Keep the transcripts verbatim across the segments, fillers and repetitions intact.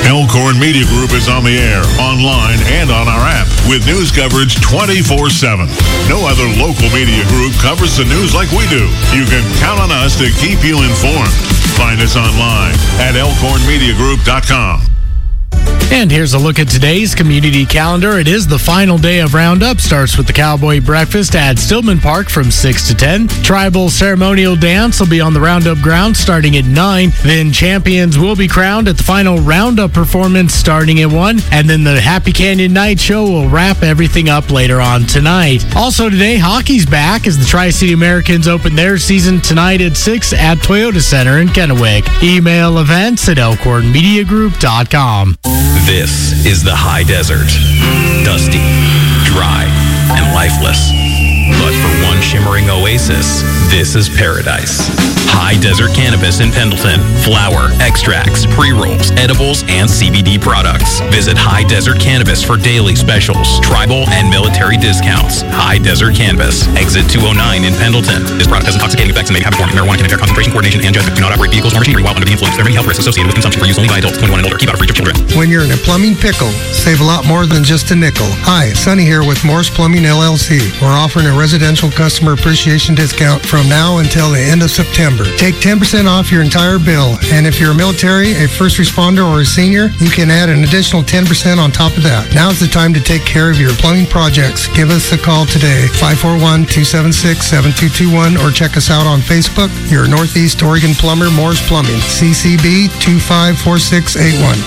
Elkhorn Media Group is on the air, online, and on our app with news coverage twenty-four seven. No other local media group covers the news like we do. You can count on us to keep you informed. Find us online at elkhorn media group dot com. And here's a look at today's community calendar. It is the final day of Roundup. Starts with the Cowboy Breakfast at Stillman Park from six to ten. Tribal Ceremonial Dance will be on the Roundup grounds starting at nine. Then champions will be crowned at the final Roundup performance starting at one. And then the Happy Canyon Night Show will wrap everything up later on tonight. Also today, hockey's back as the Tri-City Americans open their season tonight at six at Toyota Center in Kennewick. Email events at elkhorn media group dot com. This is the high desert. Dusty, dry, and lifeless. But for one shimmering oasis, this is paradise. High Desert Cannabis in Pendleton. Flower, extracts, pre-rolls, edibles, and C B D products. Visit High Desert Cannabis for daily specials, tribal, and military discounts. High Desert Cannabis. Exit two oh nine in Pendleton. This product has intoxicating effects and may have habit-forming. Marijuana can impair concentration, coordination, and judgment. Do not operate vehicles nor machinery while under the influence. There are many health risks associated with consumption for use only by adults twenty-one and older. Keep out of reach of children. When you're in a plumbing pickle, save a lot more than just a nickel. Hi, Sonny here with Morse Plumbing L L C. We're offering a residential customer appreciation discount from now until the end of September. Take ten percent off your entire bill, and if you're a military, a first responder, or a senior, you can add an additional ten percent on top of that. Now's the time to take care of your plumbing projects. Give us a call today, five four one, two seven six, seven two two one, or check us out on Facebook. Your Northeast Oregon plumber, Morse Plumbing, C C B two five four six eight one.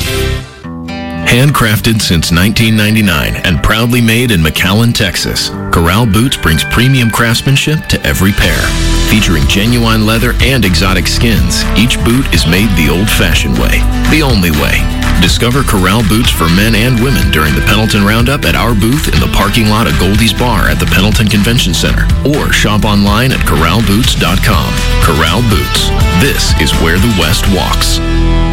Handcrafted since nineteen ninety-nine and proudly made in McAllen, Texas, Corral Boots brings premium craftsmanship to every pair. Featuring genuine leather and exotic skins, each boot is made the old-fashioned way, the only way. Discover Corral Boots for men and women during the Pendleton Roundup at our booth in the parking lot of Goldie's Bar at the Pendleton Convention Center, or shop online at corral boots dot com. Corral Boots. This is where the West walks.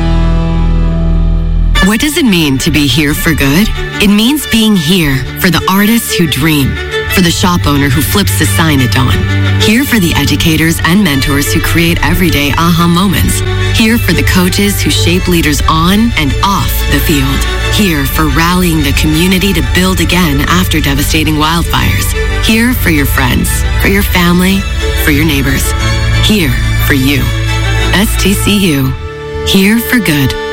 What does it mean to be here for good? It means being here for the artists who dream, for the shop owner who flips the sign at dawn, here for the educators and mentors who create everyday aha moments, here for the coaches who shape leaders on and off the field, here for rallying the community to build again after devastating wildfires, here for your friends, for your family, for your neighbors, here for you. S T C U, here for good.